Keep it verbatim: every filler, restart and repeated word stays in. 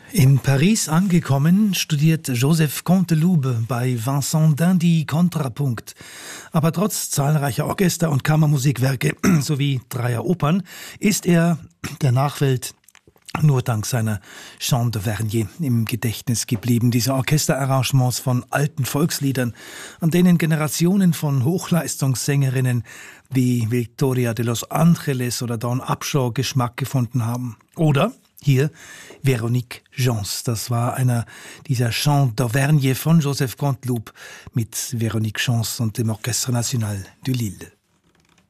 In Paris angekommen, studiert Joseph Canteloube bei Vincent d'Indy Kontrapunkt. Aber trotz zahlreicher Orchester- und Kammermusikwerke sowie dreier Opern ist er der Nachwelt nur dank seiner Chants de Vernier im Gedächtnis geblieben. Diese Orchesterarrangements von alten Volksliedern, an denen Generationen von Hochleistungssängerinnen wie Victoria de los Angeles oder Dawn Upshaw Geschmack gefunden haben. Oder hier Véronique Gens. Das war einer dieser Chants d'Auvergne von Joseph Canteloube mit Véronique Gens und dem Orchestre National de Lille.